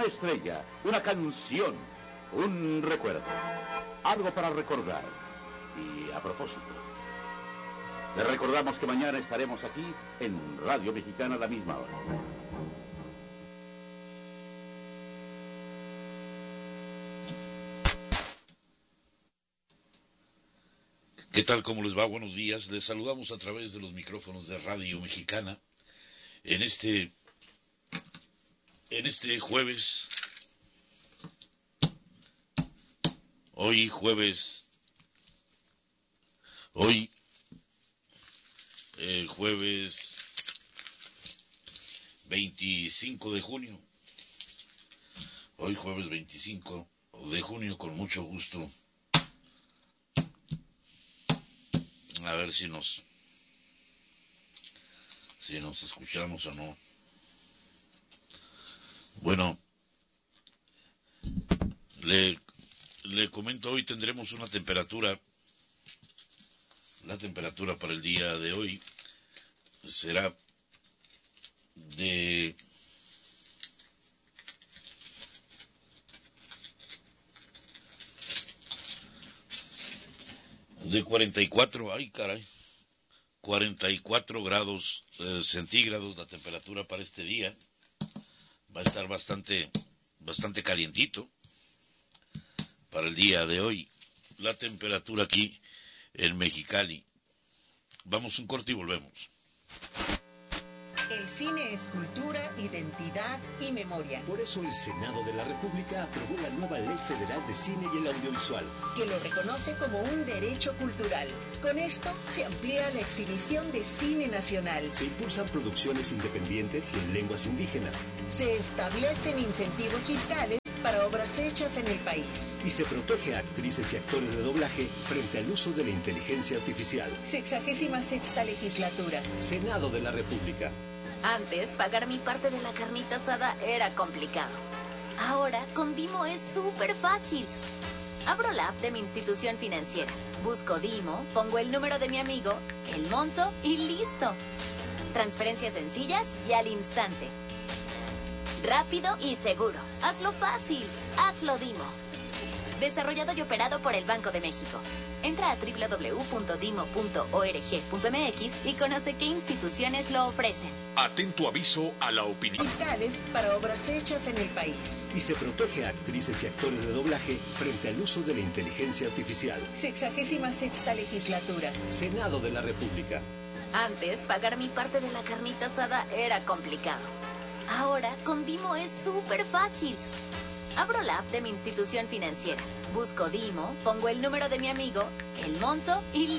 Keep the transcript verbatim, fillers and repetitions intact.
estrella, una canción, un recuerdo, algo para recordar. Y a propósito, le recordamos que mañana estaremos aquí en Radio Mexicana a la misma hora. ¿Qué tal? ¿Cómo les va? Buenos días. Les saludamos a través de los micrófonos de Radio Mexicana en este en este jueves. Hoy jueves Hoy eh, jueves veinticinco de junio. Hoy jueves veinticinco de junio, con mucho gusto. A ver si nos si nos escuchamos o no. Bueno, le, le comento, hoy tendremos una temperatura, la temperatura para el día de hoy será de de cuarenta y cuatro, ay caray, cuarenta y cuatro grados eh, centígrados la temperatura para este día. Va a estar bastante, bastante calientito para el día de hoy. La temperatura aquí en Mexicali. Vamos un corte y volvemos. El cine es cultura, identidad y memoria. Por eso el Senado de la República aprobó la nueva Ley Federal de Cine y el Audiovisual, que lo reconoce como un derecho cultural. Con esto se amplía la exhibición de cine nacional. Se impulsan producciones independientes y en lenguas indígenas. Se establecen incentivos fiscales para obras hechas en el país. Y se protege a actrices y actores de doblaje frente al uso de la inteligencia artificial. Sexagésima sexta legislatura. Senado de la República. Antes, pagar mi parte de la carnita asada era complicado. Ahora, con Dimo es súper fácil. Abro la app de mi institución financiera, busco Dimo, pongo el número de mi amigo, el monto y listo. Transferencias sencillas y al instante. Rápido y seguro. Hazlo fácil. Hazlo Dimo. Desarrollado y operado por el Banco de México. Entra a doble u doble u doble u punto dimo punto org punto m x y conoce qué instituciones lo ofrecen. Atento aviso a la opinión. Fiscales para obras hechas en el país. Y se protege a actrices y actores de doblaje frente al uso de la inteligencia artificial. Sexagésima sexta legislatura. Senado de la República. Antes, pagar mi parte de la carnita asada era complicado. Ahora, con Dimo es súper fácil. Abro la app de mi institución financiera, busco Dimo, pongo el número de mi amigo, el monto y